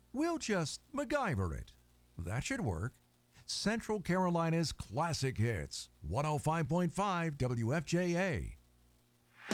We'll just MacGyver it. That should work. Central Carolina's classic hits, 105.5 WFJA.